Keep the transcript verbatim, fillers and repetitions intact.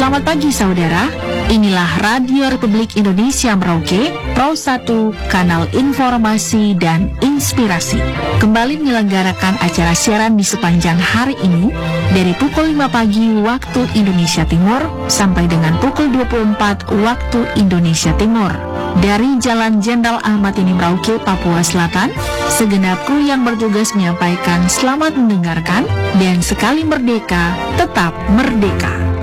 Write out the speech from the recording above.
Selamat pagi saudara, inilah Radio Republik Indonesia Merauke, Pro satu, kanal informasi dan inspirasi. Kembali menyelenggarakan acara siaran di sepanjang hari ini, dari pukul lima pagi waktu Indonesia Timur, sampai dengan pukul dua puluh empat waktu Indonesia Timur. Dari Jalan Jenderal Ahmad Yani Merauke, Papua Selatan, segenap kru yang bertugas menyampaikan selamat mendengarkan, dan sekali merdeka, tetap merdeka.